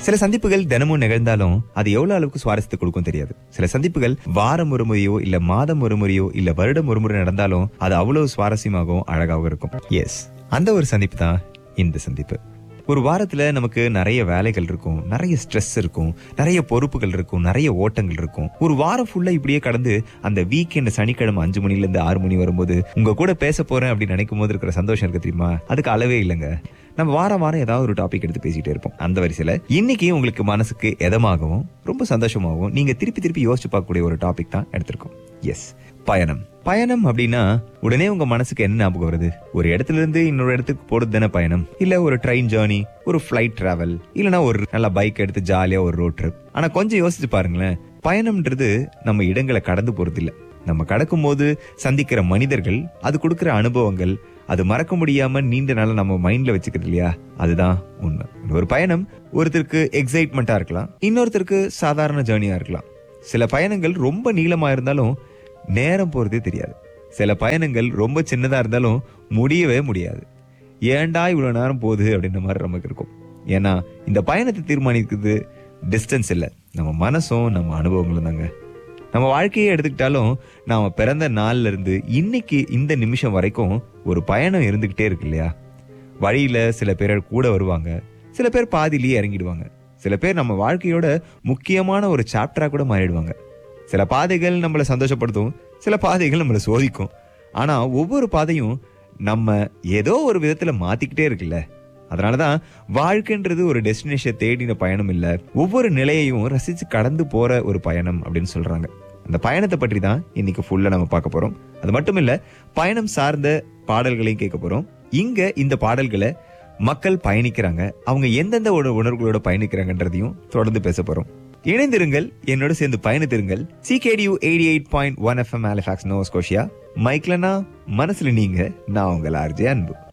சில சந்திப்புகள் தினமும் நிகழ்ந்தாலும் அது எவ்வளவு அளவுக்கு சுவாரஸ்யத்தை கொடுக்கும் தெரியாது. சில சந்திப்புகள் வாரம் ஒரு முறையோ இல்ல மாதம் ஒரு முறையோ இல்ல வருடம் ஒரு முறை நடந்தாலும் அது அவ்வளவு சுவாரஸ்யமாகவும் அழகாகவும் இருக்கும். எஸ், அந்த ஒரு சந்திப்பு தான் இந்த சந்திப்பு. ஒரு வாரத்துல நமக்கு நிறைய வேலைகள் இருக்கும், நிறைய ஸ்ட்ரெஸ் இருக்கும், நிறைய பொறுப்புகள் இருக்கும், நிறைய ஓட்டங்கள் இருக்கும். ஒரு வாரம் ஃபுல்லா இப்படியே கடந்து அந்த வீக்கெண்ட் சனிக்கிழமை 5 மணில இருந்து 6 மணி வரும்போது உங்க கூட பேச போறேன் அப்படின்னு நினைக்கும் போது இருக்கிற சந்தோஷம் இருக்கு தெரியுமா? அதுக்கு அளவே இல்லைங்க. நம்ம வாரம் வாரம் ஏதாவது ஒரு டாபிக் எடுத்து பேசிட்டே இருப்போம். அந்த வரிசையில இன்னைக்கு உங்களுக்கு மனசுக்கு எதமாகவும் ரொம்ப சந்தோஷமாகவும் நீங்க திருப்பி திருப்பி யோசிச்சு பார்க்கக்கூடிய ஒரு டாபிக் தான் எடுத்திருக்கோம். எஸ், பயணம். பயணம் அப்படின்னா உடனே உங்க மனசுக்கு என்ன ஞாபகம் வருது? ஒரு இடத்துல இருந்து இன்னொரு இடத்துக்கு போறது தானே பயணம். இல்ல ஒரு ட்ரெயின் ஜேர்னி, ஒரு ஃபிளைட் டிராவல், இல்லனா ஒரு நல்ல பைக் எடுத்து ஜாலியா ஒரு ரோட் ட்ரிப். ஆனா கொஞ்சம் யோசிச்சு பாருங்களேன், பயணம்ன்றது நம்ம இடங்களை கடந்து போறது இல்ல. நம்ம கடக்கும் போது சந்திக்கிற மனிதர்கள், அது கொடுக்கிற அனுபவங்கள், அது மறக்க முடியாம நீண்ட நாள் நம்ம மைண்ட்ல வச்சுக்கிறது இல்லையா, அதுதான் உண்மை. ஒரு பயணம் ஒருத்தருக்கு எக்ஸைட்மெண்டா இருக்கலாம், இன்னொருத்தருக்கு சாதாரண ஜேர்னியா இருக்கலாம். சில பயணங்கள் ரொம்ப நீளமா இருந்தாலும் நேரம் போறதே தெரியாது. சில பயணங்கள் ரொம்ப சின்னதா இருந்தாலும் முடியவே முடியாது. ஏன்டா இவ்வளவு நேரம் போகுது அப்படின்ற மாதிரி நமக்கு இருக்கும். ஏன்னா இந்த பயணத்தை தீர்மானிக்கிறது டிஸ்டன்ஸ் இல்ல, நம்ம மனசும் நம்ம அனுபவங்களும் தாங்க. நம்ம வாழ்க்கையை எடுத்துக்கிட்டாலும் நாம பிறந்த நாள்ல இருந்து இன்னைக்கு இந்த நிமிஷம் வரைக்கும் ஒரு பயணம் இருந்துகிட்டே இருக்கு இல்லையா? வழியில சில பேர் கூட வருவாங்க, சில பேர் பாதியிலேயே இறங்கிடுவாங்க, சில பேர் நம்ம வாழ்க்கையோட முக்கியமான ஒரு சாப்டரா கூட மாறிடுவாங்க. சில பாதைகள் நம்மளை சந்தோஷப்படுத்தும், சில பாதைகள் நம்மளை சோதிக்கும். ஆனா ஒவ்வொரு பாதையும் நம்ம ஏதோ ஒரு விதத்துல மாத்திக்கிட்டே இருக்குல்ல. அதனாலதான் வாழ்க்கைன்றது ஒரு டெஸ்டினேஷன் தேடின பயணம் இல்ல, ஒவ்வொரு நிலையையும் ரசிச்சு கடந்து போற ஒரு பயணம் அப்படின்னு சொல்றாங்க. அந்த பயணத்தை பற்றி தான் இன்னைக்கு ஃபுல்லா நம்ம பார்க்க போறோம். அது மட்டும் இல்ல, பயணம் சார்ந்த பாடல்களையும் கேட்க போறோம். இங்க இந்த பாடல்களை மக்கள் பயணிக்கிறாங்க, அவங்க எந்தெந்த உணர்வுகளோட பயணிக்கிறாங்கன்றதையும் தொடர்ந்து பேச போறோம். இணைந்திருங்கள், என்னோட சேர்ந்து பயணித்திருங்கள். CKDU 88.1 FM Halifax, Noah Scotia. மைக்லனா, மனசுல நீங்க, நான் உங்கள் RJ அன்பு.